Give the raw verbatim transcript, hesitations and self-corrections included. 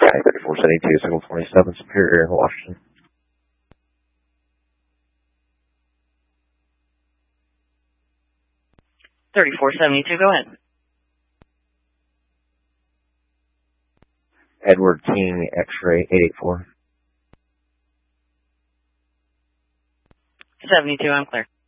thirty-four seventy-two, Signal twenty-seven, Superior in Washington. thirty-four seventy-two, go ahead. Edward King, X-ray eight eight four. seventy-two, I'm clear.